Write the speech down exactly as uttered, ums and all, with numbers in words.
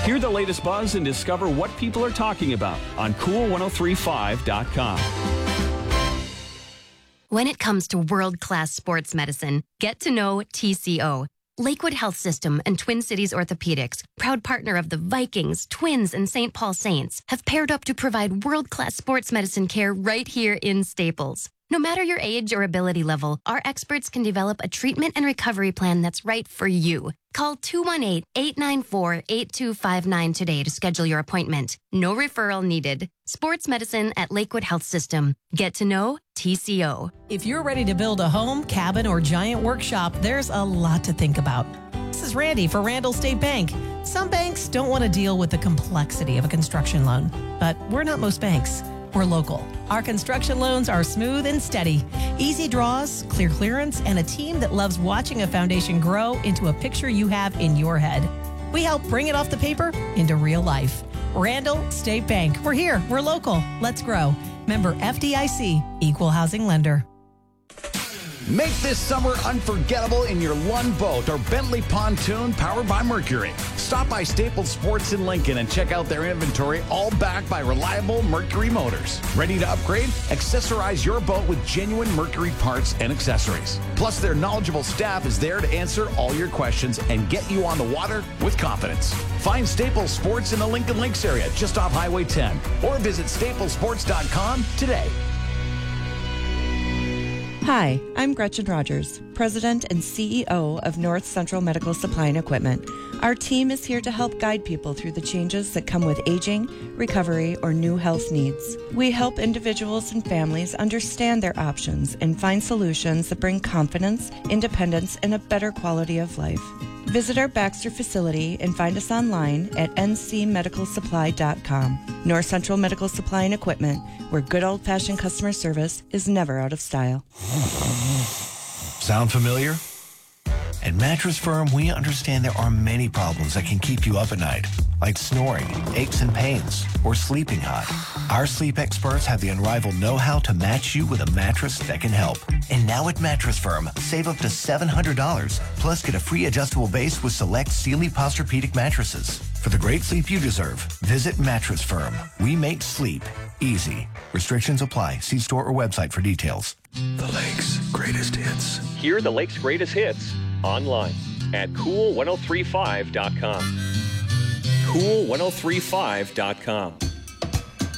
Hear the latest buzz and discover what people are talking about on cool ten thirty-five dot com. When it comes to world-class sports medicine, get to know T C O. Lakewood Health System and Twin Cities Orthopedics, proud partner of the Vikings, Twins, and Saint Paul Saints, have paired up to provide world-class sports medicine care right here in Staples. No matter your age or ability level, our experts can develop a treatment and recovery plan that's right for you. Call two one eight, eight nine four, eight two five nine today to schedule your appointment. No referral needed. Sports medicine at Lakewood Health System. Get to know T C O. If you're ready to build a home, cabin, or giant workshop, there's a lot to think about. This is Randy for Randall State Bank. Some banks don't want to deal with the complexity of a construction loan, but we're not most banks. We're local. Our construction loans are smooth and steady. Easy draws, clear clearance, and a team that loves watching a foundation grow into a picture you have in your head. We help bring it off the paper into real life. Randall State Bank. We're here. We're local. Let's grow. Member F D I C, Equal Housing Lender. Make this summer unforgettable in your Lund boat or Bentley pontoon powered by Mercury. Stop by Staples Sports in Lincoln and check out their inventory, all backed by reliable Mercury motors. Ready to upgrade? Accessorize your boat with genuine Mercury parts and accessories. Plus, their knowledgeable staff is there to answer all your questions and get you on the water with confidence. Find Staples Sports in the Lincoln Lakes area just off Highway ten or visit staples sports dot com today. Hi, I'm Gretchen Rogers, President and C E O of North Central Medical Supply and Equipment. Our team is here to help guide people through the changes that come with aging, recovery, or new health needs. We help individuals and families understand their options and find solutions that bring confidence, independence, and a better quality of life. Visit our Baxter facility and find us online at n c medical supply dot com. North Central Medical Supply and Equipment, where good old-fashioned customer service is never out of style. Sound familiar? At Mattress Firm, we understand there are many problems that can keep you up at night, like snoring, aches and pains, or sleeping hot. Our sleep experts have the unrivaled know-how to match you with a mattress that can help. And now at Mattress Firm, save up to seven hundred dollars, plus get a free adjustable base with select Sealy Posturepedic mattresses. For the great sleep you deserve, visit Mattress Firm. We make sleep easy. Restrictions apply. See store or website for details. The Lake's greatest hits. Hear the Lake's greatest hits online at cool ten thirty-five dot com. cool ten thirty-five dot com.